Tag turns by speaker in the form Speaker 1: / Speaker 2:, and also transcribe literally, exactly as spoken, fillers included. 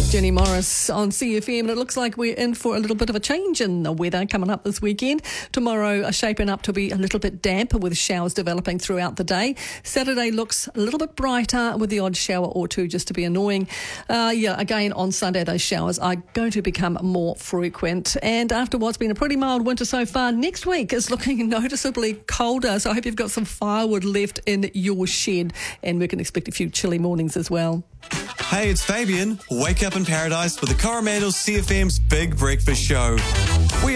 Speaker 1: Jenny Morris on C F M, and it looks like we're in for a little bit of a change in the weather coming up this weekend. Tomorrow are shaping up to be a little bit damp with showers developing throughout the day. Saturday looks a little bit brighter with the odd shower or two just to be annoying. Uh, yeah, again on Sunday those showers are going to become more frequent. And after what's been a pretty mild winter so far, next week is looking noticeably colder. So I hope you've got some firewood left in your shed, and we can expect a few chilly mornings as well.
Speaker 2: Hey, it's Fabian. Wake up in paradise with the Coromandel C F M's Big Breakfast Show.